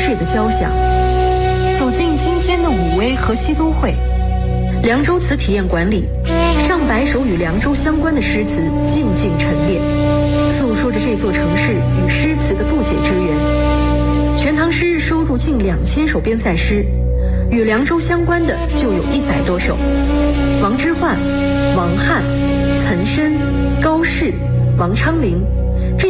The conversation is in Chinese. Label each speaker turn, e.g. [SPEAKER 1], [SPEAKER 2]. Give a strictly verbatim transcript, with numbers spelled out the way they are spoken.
[SPEAKER 1] 市的交响。走进今天的武威和西都会，凉州词体验馆里，上百首与凉州相关的诗词静静陈列，诉说着这座城市与诗词的不解之缘。全唐诗收录近两千首边塞诗，与凉州相关的就有一百多首。王之涣、王翰、岑参、高适、王昌龄、